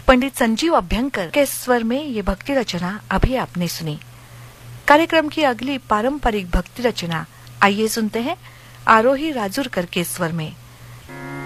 पंडित संजीव अभ्यंकर के स्वर में ये भक्ति रचना अभी आपने सुनी। कार्यक्रम की अगली पारंपरिक भक्ति रचना आइए सुनते हैं आरोही राजूरकर के स्वर में।